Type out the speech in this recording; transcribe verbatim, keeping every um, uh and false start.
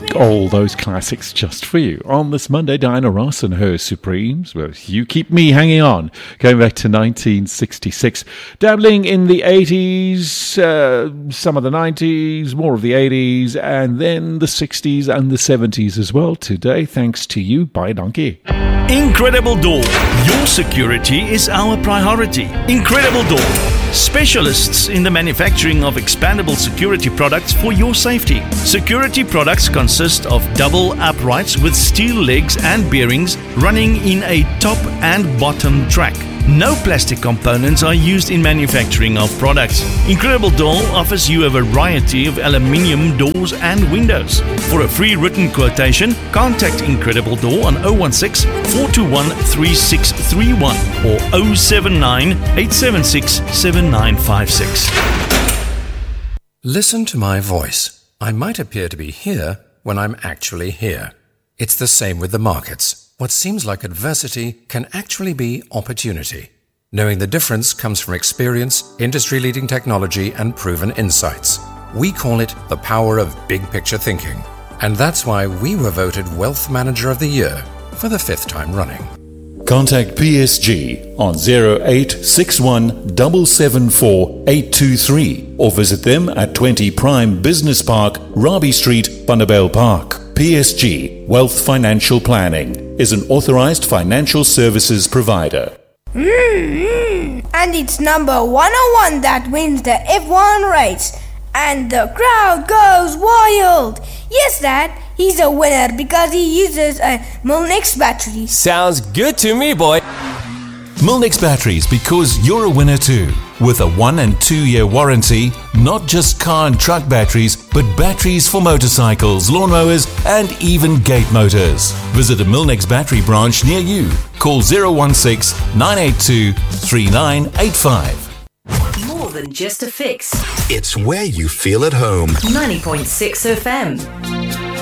All those classics just for you. On this Monday, Diana Ross and her Supremes. Well, You Keep Me Hanging On. Going back to nineteen sixty-six. Dabbling in the eighties, uh, some of the nineties, more of the eighties, and then the sixties and the seventies as well. Today, thanks to you, by Donkey. Incredible Door. Your security is our priority. Incredible Door. Specialists in the manufacturing of expandable security products for your safety. Security products consist of double uprights with steel legs and bearings running in a top and bottom track. No plastic components are used in manufacturing of products. Incredible Door offers you a variety of aluminium doors and windows. For a free written quotation, contact Incredible Door on zero one six, four two one, three six three one or zero seven nine, eight seven six, seven nine five six. Listen to my voice. I might appear to be here when I'm actually here. It's the same with the markets. What seems like adversity can actually be opportunity. Knowing the difference comes from experience, industry-leading technology, and proven insights. We call it the power of big-picture thinking. And that's why we were voted Wealth Manager of the Year for the fifth time running. Contact P S G on zero eight six one seven seven four eight two three or visit them at twenty Prime Business Park, Robbie Street, Bundaberg Park. P S G Wealth Financial Planning is an authorized financial services provider. Mm-hmm. And it's number one oh one that wins the F one race. And the crowd goes wild. Yes, Dad, he's a winner because he uses a Milnex battery. Sounds good to me, boy. Milnex batteries, because you're a winner too. With a one and two year warranty, not just car and truck batteries, but batteries for motorcycles, lawnmowers, and even gate motors. Visit a Milnex battery branch near you. Call zero one six, nine eight two, three nine eight five. More than just a fix. It's where you feel at home. ninety point six F M.